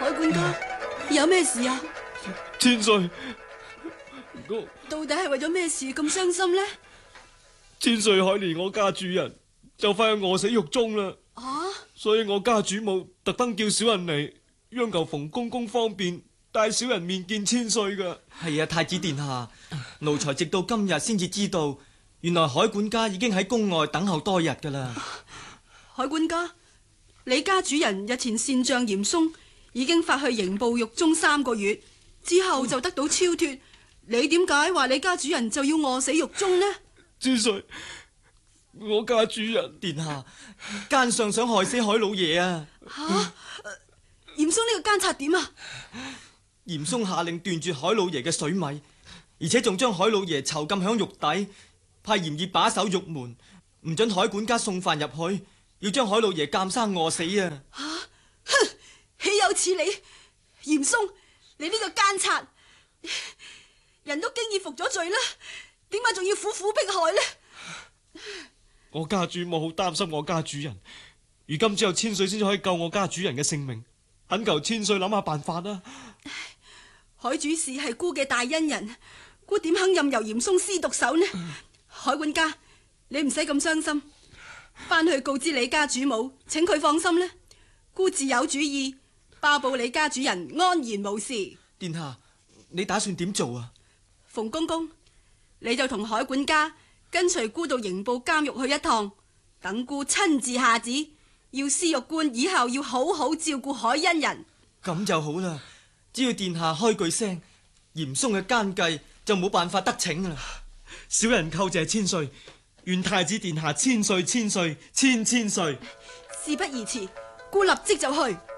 海管家，有咩事啊？ 千歲， 到底係為咗咩事咁傷心呢？ 千歲可憐我家主人，就快要餓死獄中啦。 啊！ 所以我家主母特登叫小人嚟，央求馮公公方便帶小人面見千歲噶。 係啊，太子殿下，奴才直到今日先至知道，原來海管家已經喺宮外等候多日噶啦。 海管家，你家主人日前善將嚴嵩已經發去刑部獄中3個月，之後就得到超脫。你點解話你家主人就要餓死獄中呢？ 千歲，我家主人殿下，奸相想害死海老爺啊！ 吓！嚴嵩呢個奸賊點啊？ 嚴嵩下令斷絕海老爺嘅水米，而且仲將海老爺囚禁響獄底，派嚴義把守獄門，唔准海管家送飯入去，要將海老爺監生餓死啊！ 吓！哼！豈有此理！嚴嵩，你呢個奸賊，人都經已服咗罪啦，點解仲要苦苦迫害呢？ 我家主母好擔心我家主人，如今只有千歲先至可以救我家主人嘅性命，懇求千歲諗下辦法啦。 海主事係姑嘅大恩人，姑點肯任由嚴嵩施毒手呢？海管家，你唔使咁傷心，翻去告知你家主母，請佢放心呢。姑自有主意，包保你家主人安然無事。 殿下，你打算點做啊？ 馮公公，你就同海管家跟隨姑到刑部監獄去一趟，等姑親自下旨，要司獄官以後要好好照顧海恩人。 咁就好啦，只要殿下開句聲，嚴嵩嘅奸計就冇辦法得逞啦。 小人叩謝千歲，願太子殿下千歲千歲千千歲。 事不宜遲，姑立即就去。